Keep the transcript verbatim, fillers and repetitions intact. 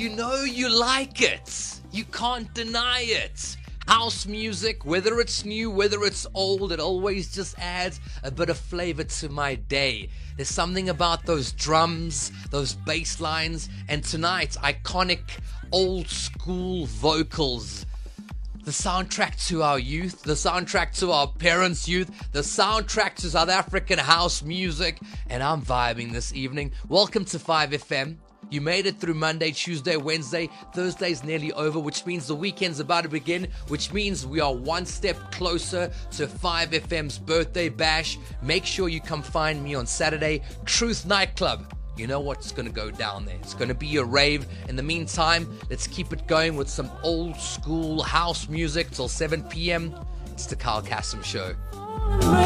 you know you like it. You can't deny it. House music, whether it's new, whether it's old, it always just adds a bit of flavor to my day. There's something about those drums, those bass lines, and tonight's iconic old school vocals. The soundtrack to our youth, the soundtrack to our parents' youth, the soundtrack to South African house music, and I'm vibing this evening. Welcome to five F M. You made it through Monday, Tuesday, Wednesday. Thursday's nearly over, which means the weekend's about to begin, which means we are one step closer to five F M's birthday bash. Make sure you come find me on Saturday, Truth Nightclub. You know what's going to go down there. It's going to be a rave. In the meantime, let's keep it going with some old school house music till seven p.m. It's the Carl Kassem Show.